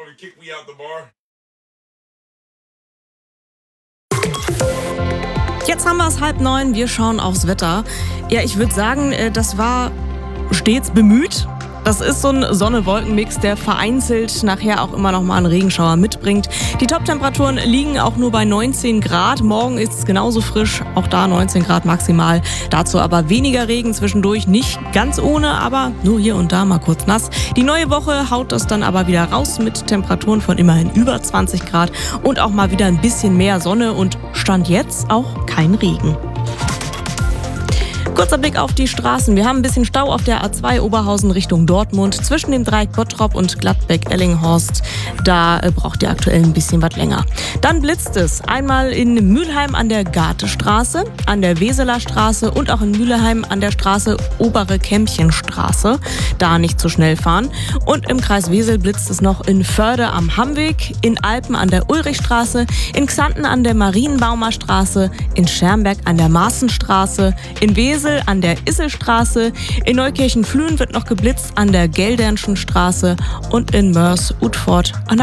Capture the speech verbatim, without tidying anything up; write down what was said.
motherfucker kicked me out the bar. Jetzt haben wir es halb neun, wir schauen aufs Wetter. Ja, ich würde sagen, das war stets bemüht. Das ist so ein Sonne-Wolken-Mix, der vereinzelt nachher auch immer noch mal einen Regenschauer mitbringt. Die Top-Temperaturen liegen auch nur bei neunzehn Grad. Morgen ist es genauso frisch, auch da neunzehn Grad maximal. Dazu aber weniger Regen zwischendurch, nicht ganz ohne, aber nur hier und da mal kurz nass. Die neue Woche haut das dann aber wieder raus mit Temperaturen von immerhin über zwanzig Grad und auch mal wieder ein bisschen mehr Sonne und Stand jetzt auch kein Regen. Kurzer Blick auf die Straßen. Wir haben ein bisschen Stau auf der A zwei Oberhausen Richtung Dortmund zwischen dem Dreieck Bottrop und Gladbeck-Ellinghorst. Da äh, braucht ihr aktuell ein bisschen was länger. Dann blitzt es. Einmal in Mülheim an der Gartestraße, an der Weseler Straße und auch in Mülheim an der Straße Obere Kämpchenstraße. Da nicht zu schnell fahren. Und im Kreis Wesel blitzt es noch in Förde am Hammweg, in Alpen an der Ulrichstraße, in Xanten an der Marienbaumer Straße, in Schermberg an der Maaßenstraße, in Wesel an der Isselstraße, in Neukirchen-Flühen wird noch geblitzt an der Geldernschen Straße und in Mörs-Utford an